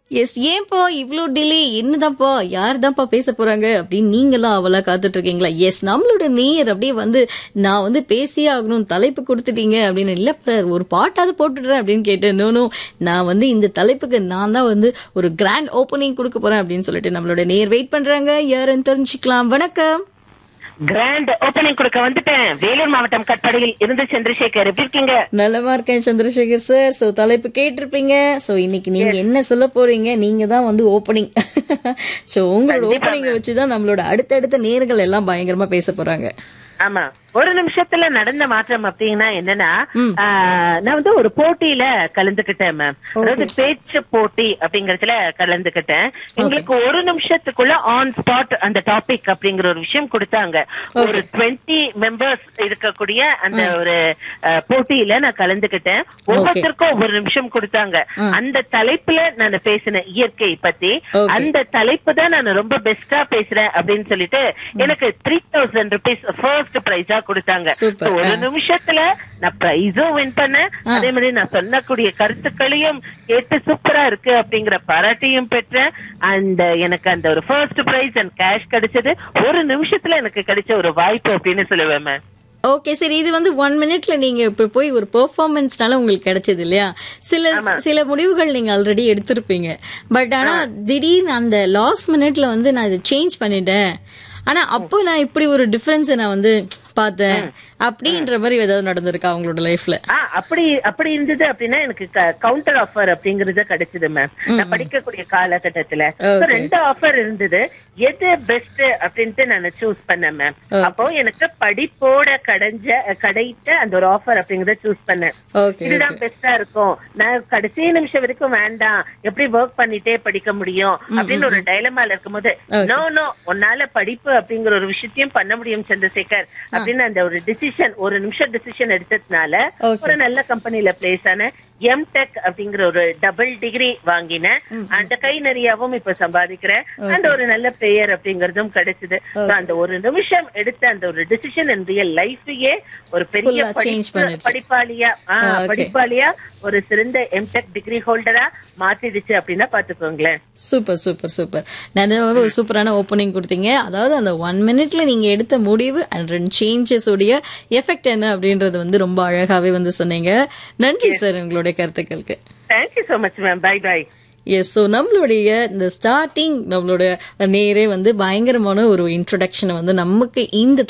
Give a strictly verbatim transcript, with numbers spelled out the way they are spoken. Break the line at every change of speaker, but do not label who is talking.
S ஏன்பா இவ்ளோ delay என்னதான்ப்பா யார் தான்ப்பா பேச போறாங்க அப்படின்னு நீங்களாம் அவளா காத்துட்டு இருக்கீங்களா? எஸ் நம்மளோட நேயர் அப்படியே வந்து நான் வந்து பேசியே ஆகணும் தலைப்பு கொடுத்துட்டீங்க அப்படின்னு இல்ல சார் ஒரு பாட்டாவது போட்டுடுறேன் அப்படின்னு கேட்டேன். நோ நோ நான் வந்து இந்த தலைப்புக்கு நான் தான் வந்து ஒரு கிராண்ட் ஓப்பனிங் கொடுக்க போறேன் அப்படின்னு சொல்லிட்டு நம்மளோட நேயர் வெயிட் பண்றாங்க. யாருன்னு தெரிஞ்சுக்கலாம். வணக்கம்.
கிராண்ட் ஓபனிங் கொடுக்க வந்துட்டேன். வேலூர் மாவட்டம் கட்படியில் இருந்து சந்திரசேகர். எப்படி இருக்கீங்க?
நல்லமா இருக்கேன் சந்திரசேகர் சார். சோ தலைப்பு கேட்டிருப்பீங்க. சோ இன்னைக்கு நீங்க என்ன சொல்ல போறீங்க? நீங்க தான் வந்து ஓப்பனிங். சோ உங்களோட ஓப்பனிங்க வச்சுதான் நம்மளோட அடுத்தடுத்த நேர்கள் எல்லாம் பயங்கரமா பேச போறாங்க.
ஆமா, ஒரு நிமிஷத்துல நடந்த மாற்றம் அப்படின்னா என்னன்னா, நான் வந்து ஒரு போட்டியில கலந்துகிட்டேன் மேம். அதாவது பேச்சு போட்டி அப்படிங்கறதுல கலந்துகிட்டேன். எங்களுக்கு ஒரு நிமிஷத்துக்குள்ள ஆன் ஸ்பாட் அந்த டாபிக் அப்படிங்கிற ஒரு விஷயம் கொடுத்தாங்க. ஒரு டுவெண்ட்டி மெம்பர்ஸ் இருக்கக்கூடிய அந்த ஒரு போட்டியில நான் கலந்துகிட்டேன். ஒவ்வொருத்தருக்கும் ஒவ்வொரு நிமிஷம் கொடுத்தாங்க. அந்த தலைப்புல நான் பேசின இயற்கை பத்தி, அந்த தலைப்பு தான் நான் ரொம்ப பெஸ்டா பேசுறேன் அப்படின்னு சொல்லிட்டு எனக்கு த்ரீ தௌசண்ட் ருபீஸ் ஃபர்ஸ்ட் பிரைஸா கொடுத்தாங்க. ஒரு நிமிஷத்துல நான் பிரைஸும் வின் பண்ணேன். அதே மாதிரி நான் சொல்லக்கூடிய கருத்துக்களையும் கேட்டு சூப்பரா இருக்கு அப்படிங்கிற பாராட்டையும் பெற்றேன். அண்ட் எனக்கு அந்த ஒரு ஃபர்ஸ்ட் பிரைஸ் அண்ட் கேஷ் கிடைச்சது ஒரு நிமிஷத்துல எனக்கு கிடைச்ச ஒரு வாய்ப்பு அப்படின்னு சொல்லுவேன் மேம்.
ஓகே சரி, இது வந்து ஒன் மினிட்ல நீங்க இப்ப போய் ஒரு பெர்ஃபார்மன்ஸ்னால உங்களுக்கு கிடைச்சது இல்லையா? சில சில முடிவுகள் நீங்க ஆல்ரெடி எடுத்திருப்பீங்க. பட் ஆனா திடீர்னு அந்த லாஸ்ட் மினிட்ல வந்து நான் இதை சேஞ்ச் பண்ணிட்டேன், ஆனா அப்போ நான் இப்படி ஒரு டிஃபரன்ஸ் நான் வந்து பார்த்தேன் அப்படின்ற மாதிரி ஏதாவது நடந்திருக்கா அவங்களோட லைஃப்ல?
அப்படி அப்படி இருந்தது அப்படின்னா எனக்கு கவுண்டர் ஆஃபர் அப்படிங்கறது கிடைச்சது மேம். நான் படிக்கக்கூடிய காலகட்டத்துல ரெண்டு ஆஃபர் இருந்தது. எது பெஸ்ட் அப்படின்ட்டு நான் சூஸ் பண்ணேன் மேம். அப்போ எனக்கு படிப்போட கடைஞ்ச கிடைத்த அந்த ஒரு ஆஃபர் அப்படிங்கறத சூஸ் பண்ணேன். இதுதான் பெஸ்டா இருக்கும், நான் கடைசி நிமிஷம் வரைக்கும் வேண்டாம், எப்படி ஒர்க் பண்ணிட்டே படிக்க முடியும் அப்படின்னு ஒரு டைலமால இருக்கும் போது, நோ நோ உன்னால படிப்பு அப்படிங்கிற ஒரு விஷயத்தையும் பண்ண முடியும் சந்திரசேகர் அப்படின்னு அந்த ஒரு டிசிஷன் ஒரு நிமிஷம் டிசிஷன் எடுத்ததுனால ஒரு நல்ல கம்பெனில பிளேஸ் ஆன எம் டெக் அப்படிங்கிற ஒரு டபுள் டிகிரி வாங்கினேன். அந்த கை நிறையாவும் இப்ப சம்பாதிக்கிறேன். அந்த ஒரு நல்ல பெயர் அப்படிங்கறதும் கிடைச்சது. அந்த ஒரு நிமிஷம் எடுத்த அந்த ஒரு டிசிஷன் என் ரியல் லைஃபையே ஒரு பெரிய படிப்பாளியா படிப்பாளியா ஒரு சிறந்த எம் டெக் டிகிரி ஹோல்டரா மாத்திடுச்சு அப்படின்னா பாத்துக்கோங்களேன்.
Super super super. நல்ல ஒரு சூப்பரான ஓப்பனிங் கொடுத்தீங்க. அதாவது அந்த ஒன் மினிட்ல நீங்க எடுத்த முடிவு அண்ட் ரெண்டு சேஞ்சஸ் உடைய எஃபெக்ட் என்ன அப்படின்றது வந்து ரொம்ப அழகாவே வந்து சொன்னீங்க. நன்றி சார் உங்களுடைய கருத்துக்களுக்கு.
Thank you so much ma'am. By by.
S, so நம்மளுடைய இந்த ஸ்டார்டிங் நம்மளோட நேரே வந்து பயங்கரமான ஒரு இன்ட்ரோடக்ஷனை வந்து நமக்கு இந்த